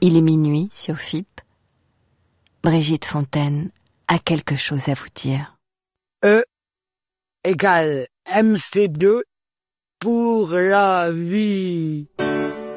Il est minuit sur FIP. Brigitte Fontaine a quelque chose à vous dire. E égale MC2 pour la vie.